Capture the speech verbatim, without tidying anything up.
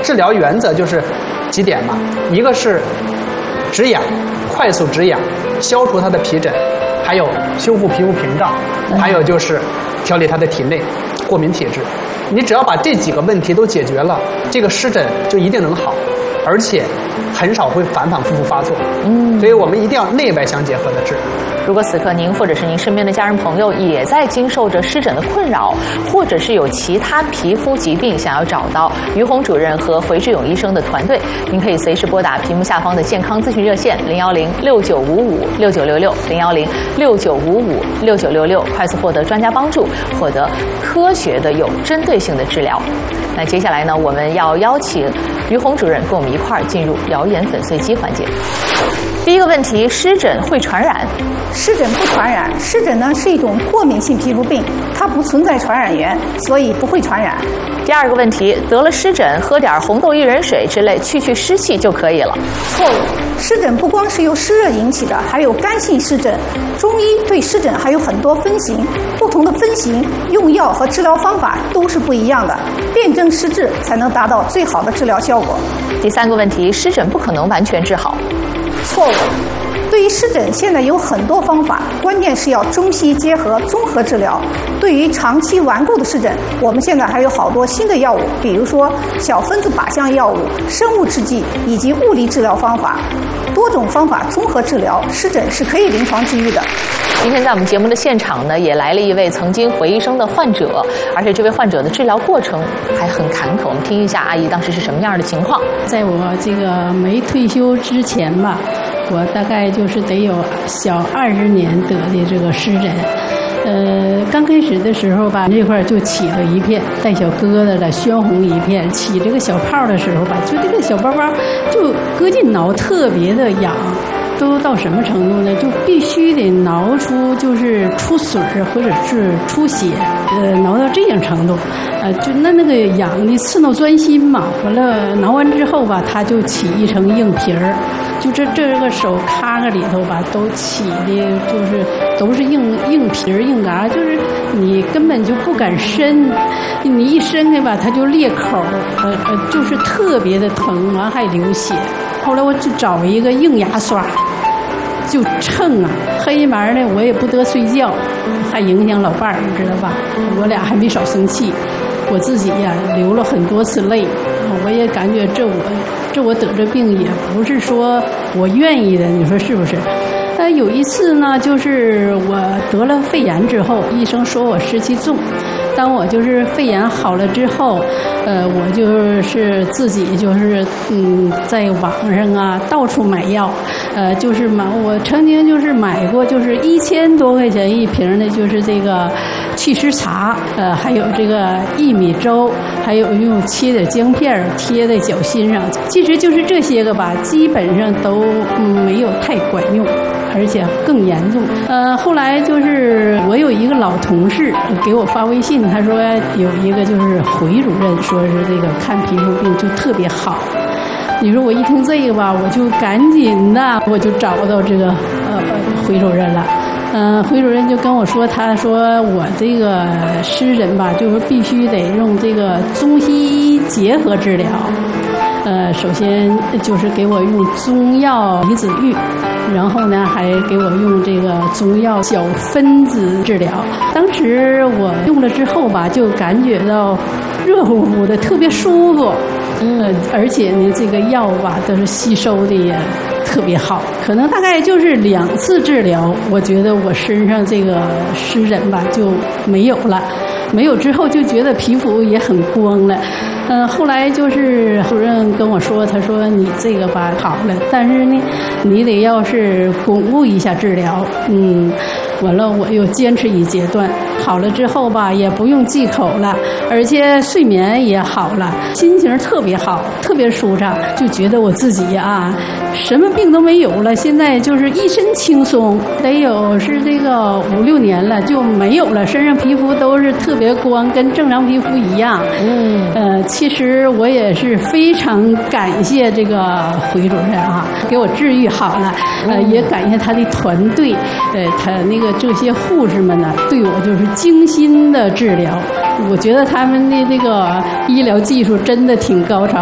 治疗原则就是几点嘛，一个是止痒，快速止痒，消除它的皮疹，还有修复皮肤屏障，还有就是调理它的体内过敏体质。你只要把这几个问题都解决了，这个湿疹就一定能好，而且很少会反反复复发作。嗯，所以我们一定要内外相结合的治。 如果此刻您或者是您身边的家人朋友也在经受着湿疹的困扰，或者是有其他皮肤疾病想要找到于红主任和回志勇医生的团队，您可以随时拨打屏幕下方的健康咨询热线零幺零六九五五六九六六零幺零六九五五六九六六，快速获得专家帮助，获得科学的有针对性的治疗。那接下来呢，我们要邀请于红主任跟我们一块儿进入谣言粉碎机环节。第一个问题，湿疹会传染？ 湿疹不传染，湿疹呢是一种过敏性皮肤病，它不存在传染源，所以不会传染。 第二个问题，得了湿疹喝点红豆薏仁水之类去去湿气就可以了？ 错误，湿疹不光是由湿热引起的，还有干性湿疹。中医对湿疹还有很多分型，不同的分型用药和治疗方法都是不一样的，辨证施治才能达到最好的治疗效果。 第三个问题，湿疹不可能完全治好？ 错误。对于湿疹，现在有很多方法，关键是要中西医结合，综合治疗。对于长期顽固的湿疹，我们现在还有好多新的药物，比如说小分子靶向药物、生物制剂以及物理治疗方法，多种方法综合治疗，湿疹是可以临床治愈的。 今天在我们节目的现场呢，也来了一位曾经回医生的患者，而且这位患者的治疗过程还很坎坷。我们听一下阿姨当时是什么样的情况。 在我这个没退休之前吧，我大概就是得有小二十年得的这个湿疹。呃，刚开始的时候吧，这块就起了一片带小疙瘩的鲜红一片，起这个小泡的时候吧，就这个小包包就搁进挠，特别的痒。都到什么程度呢？就必须得挠出就是出水或者是出血，呃，挠到这样程度，呃，就那那个痒的刺挠钻心嘛。完了挠完之后吧，它就起一层硬皮儿，就这这个手咔个里头吧，都起的就是都是硬硬皮儿硬嘎，就是你根本就不敢伸，你一伸开吧，它就裂口，呃呃，就是特别的疼，完还流血。后来我就找一个硬牙刷，就蹭啊，黑麻呢我也不得睡觉，还影响老伴儿，你知道吧？我俩还没少生气，我自己呀流了很多次泪，我也感觉这我这我得这病也不是说我愿意的，你说是不是？呃，有一次呢，就是我得了肺炎之后，医生说我湿气重。当我就是肺炎好了之后，呃，我就是自己就是嗯，在网上啊到处买药，呃，就是买我曾经就是买过就是一千多块钱一瓶的，就是这个祛湿茶，呃，还有这个薏米粥，还有用切点姜片贴在脚心上。其实就是这些个吧，基本上都、嗯、没有太管用。而且更严重。呃，后来就是我有一个老同事给我发微信，他说有一个就是回主任，说是这个看皮肤病就特别好。你说我一听这个吧，我就赶紧的，我就找到这个呃回主任了。嗯、呃，回主任就跟我说，他说我这个湿疹吧，就是必须得用这个中西医结合治疗。呃，首先就是给我用中药离子浴，然后呢还给我用这个中药小分子治疗。当时我用了之后吧，就感觉到热乎乎的，特别舒服。嗯，而且呢，这个药吧都是吸收的也特别好。可能大概就是两次治疗，我觉得我身上这个湿疹吧就没有了。没有之后就觉得皮肤也很光了。嗯、呃，后来就是主任跟我说，他说你这个吧好了，但是呢，你得要是巩固一下治疗。嗯，完了我又坚持一阶段，好了之后吧，也不用忌口了，而且睡眠也好了，心情特别好，特别舒畅，就觉得我自己啊，什么病都没有了，现在就是一身轻松。得有是这个五六年了就没有了，身上皮肤都是特别光，跟正常皮肤一样。嗯，呃，其实我也是非常感谢这个回主任啊，给我治愈好了。呃，也感谢他的团队，呃，他那个这些护士们呢，对我就是精心的治疗。我觉得他们的这个医疗技术真的挺高超。